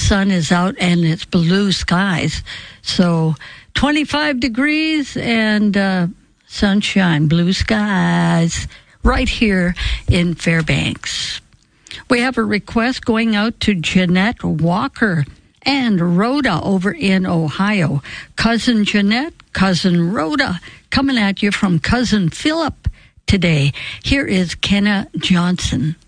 sun is out and it's blue skies. So 25 degrees and sunshine, blue skies right here in Fairbanks. We have a request going out to Jeanette Walker and Rhoda over in Ohio. Cousin Jeanette, Cousin Rhoda, coming at you from Cousin Philip today. Here is Kenna Johnson.